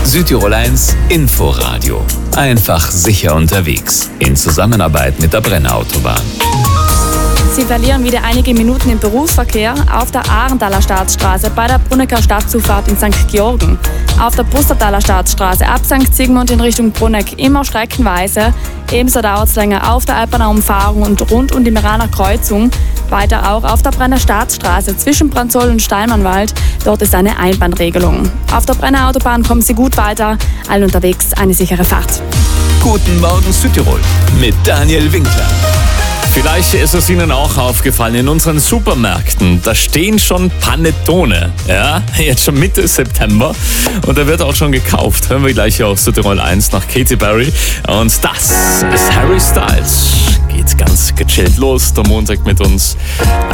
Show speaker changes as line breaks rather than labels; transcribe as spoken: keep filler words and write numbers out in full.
Südtirol eins Inforadio. Einfach sicher unterwegs. In Zusammenarbeit mit der Brenner Autobahn.
Sie verlieren wieder einige Minuten im Berufsverkehr auf der Ahrenthaler Staatsstraße bei der Brunnecker Stadtzufahrt in Sankt Georgen. Auf der Pustertaler Staatsstraße ab Sankt Sigmund in Richtung Brunneck immer streckenweise. Ebenso dauert es länger auf der Alpener Umfahrung und rund um die Meraner Kreuzung. Weiter auch auf der Brenner Staatsstraße zwischen Branzoll und Steinmannwald. Dort ist eine Einbahnregelung. Auf der Brenner Autobahn kommen Sie gut weiter. Allen unterwegs eine sichere Fahrt.
Guten Morgen Südtirol mit Daniel Winkler.
Vielleicht ist es Ihnen auch aufgefallen, in unseren Supermärkten, da stehen schon Panettone. Ja, jetzt schon Mitte September und da wird auch schon gekauft. Hören wir gleich hier auf Südtirol eins nach Katy Perry. Und das ist Harry Styles. Geht ganz gechillt los, der Montag mit uns.